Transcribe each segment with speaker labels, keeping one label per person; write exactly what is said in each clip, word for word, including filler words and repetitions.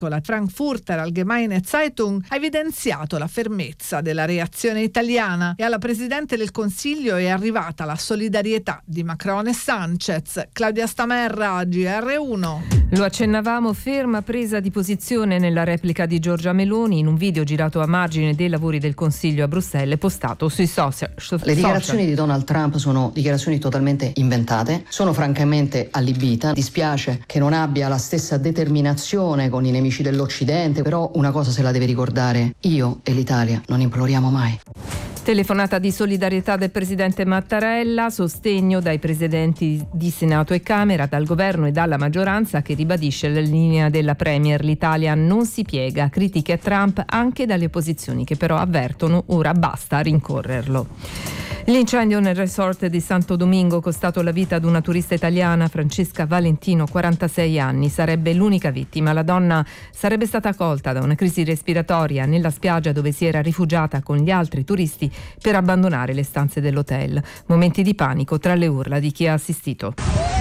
Speaker 1: La Frankfurter Allgemeine Zeitung ha evidenziato la fermezza della reazione italiana e alla Presidente del Consiglio è arrivata la solidarietà di Macron e Sanchez. Claudia Stamerra, G R uno.
Speaker 2: Lo accennavamo, ferma presa di posizione nella replica di Giorgia Meloni in un video girato a margine dei lavori del Consiglio a Bruxelles postato sui social.
Speaker 3: Le dichiarazioni di Donald Trump sono dichiarazioni totalmente inventate, sono francamente allibita, dispiace che non abbia la stessa determinazione con i nemici dell'Occidente, però una cosa se la deve ricordare: io e l'Italia non imploriamo mai.
Speaker 2: Telefonata di solidarietà del presidente Mattarella, sostegno dai presidenti di Senato e Camera, dal governo e dalla maggioranza che ribadisce la linea della Premier: l'Italia non si piega. Critiche a Trump anche dalle opposizioni che però avvertono ora basta rincorrerlo. L'incendio nel resort di Santo Domingo costato la vita ad una turista italiana, Francesca Valentino, quarantasei anni. Sarebbe l'unica vittima. La donna sarebbe stata colta da una crisi respiratoria nella spiaggia dove si era rifugiata con gli altri turisti per abbandonare le stanze dell'hotel. Momenti di panico tra le urla di chi ha assistito.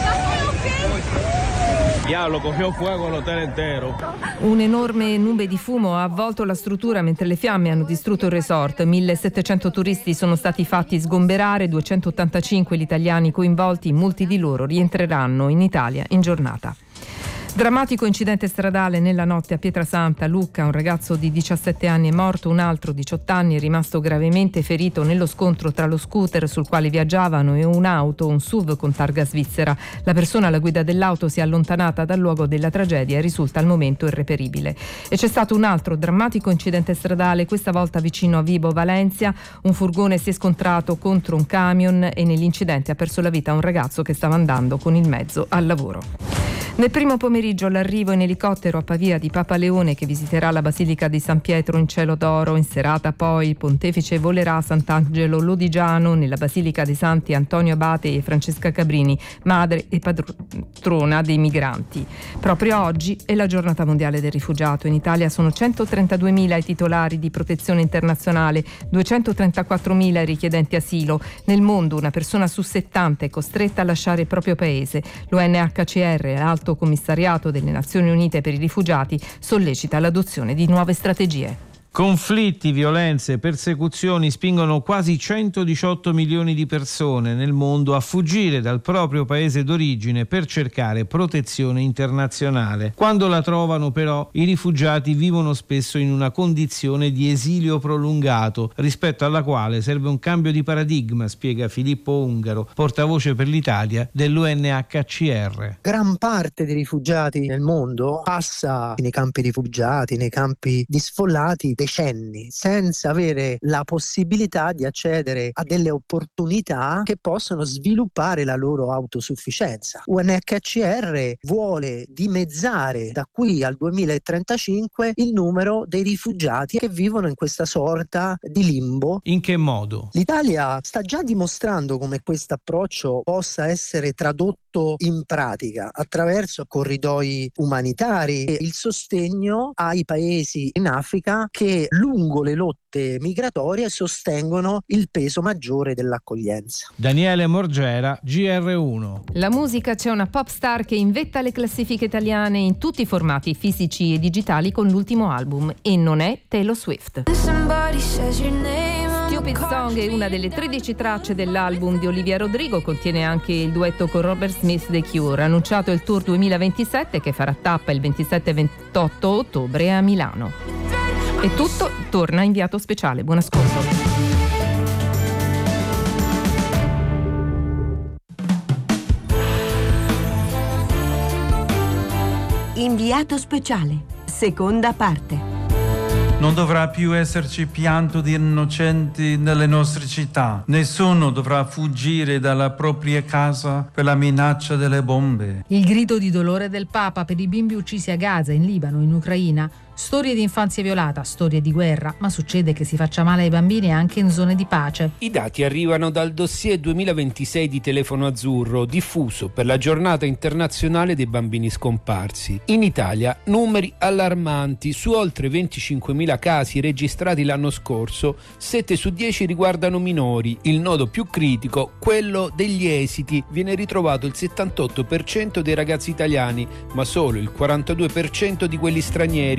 Speaker 4: Diavolo, cogió fuego l'hotel intero.
Speaker 2: Un'enorme nube di fumo ha avvolto la struttura mentre le fiamme hanno distrutto il resort. millesettecento turisti sono stati fatti sgomberare, duecentottantacinque gli italiani coinvolti, molti di loro rientreranno in Italia in giornata. Drammatico incidente stradale nella notte a Pietrasanta, Lucca. Un ragazzo di diciassette anni è morto, un altro diciotto anni è rimasto gravemente ferito nello scontro tra lo scooter sul quale viaggiavano e un'auto, un S U V con targa svizzera. La persona alla guida dell'auto si è allontanata dal luogo della tragedia e risulta al momento irreperibile. E c'è stato un altro drammatico incidente stradale, questa volta vicino a Vibo Valencia. Un furgone si è scontrato contro un camion e nell'incidente ha perso la vita un ragazzo che stava andando con il mezzo al lavoro. Nel primo pomeriggio l'arrivo in elicottero a Pavia di Papa Leone, che visiterà la Basilica di San Pietro in cielo d'oro. In serata poi il pontefice volerà a Sant'Angelo Lodigiano, nella Basilica dei Santi Antonio Abate e Francesca Cabrini, madre e patrona dei migranti. Proprio oggi è la giornata mondiale del rifugiato. In Italia sono centotrentaduemila i titolari di protezione internazionale, duecentotrentaquattromila i richiedenti asilo. Nel mondo una persona su settanta è costretta a lasciare il proprio paese. L'U N H C R, l'Alto Commissariato delle Nazioni Unite per i rifugiati, sollecita l'adozione di nuove strategie.
Speaker 5: Conflitti, violenze, persecuzioni spingono quasi centodiciotto milioni di persone nel mondo a fuggire dal proprio paese d'origine per cercare protezione internazionale. Quando la trovano, però, i rifugiati vivono spesso in una condizione di esilio prolungato, rispetto alla quale serve un cambio di paradigma, spiega Filippo Ungaro, portavoce per l'Italia dell'U N H C R.
Speaker 6: Gran parte dei rifugiati nel mondo passa nei campi rifugiati, nei campi di sfollati, decenni senza avere la possibilità di accedere a delle opportunità che possono sviluppare la loro autosufficienza. U N H C R vuole dimezzare da qui al duemilatrentacinque il numero dei rifugiati che vivono in questa sorta di limbo.
Speaker 5: In che modo?
Speaker 6: L'Italia sta già dimostrando come questo approccio possa essere tradotto in pratica attraverso corridoi umanitari e il sostegno ai paesi in Africa che lungo le lotte migratorie sostengono il peso maggiore dell'accoglienza.
Speaker 5: Daniele Morgera, G R uno.
Speaker 2: La musica, c'è una pop star che invetta le classifiche italiane in tutti i formati fisici e digitali con l'ultimo album, e non è Taylor Swift. Stupid Song è una delle tredici tracce dell'album di Olivia Rodrigo, contiene anche il duetto con Robert Smith The Cure. Annunciato il tour duemilaventisette che farà tappa il ventisette e ventotto ottobre a Milano. E tutto torna inviato speciale. Buon ascolto.
Speaker 7: Inviato speciale, seconda parte.
Speaker 8: Non dovrà più esserci pianto di innocenti nelle nostre città. Nessuno dovrà fuggire dalla propria casa per la minaccia delle bombe.
Speaker 9: Il grido di dolore del Papa per i bimbi uccisi a Gaza, in Libano, in Ucraina, Storie di infanzia violata, storie di guerra, ma succede che si faccia male ai bambini anche in zone di pace.
Speaker 10: I dati arrivano dal dossier duemilaventisei di Telefono Azzurro, diffuso per la giornata internazionale dei bambini scomparsi. In Italia numeri allarmanti: su oltre venticinquemila casi registrati l'anno scorso, sette su dieci riguardano minori. Il nodo più critico, quello degli esiti. Viene ritrovato il settantotto per cento dei ragazzi italiani, ma solo il quarantadue per cento di quelli stranieri.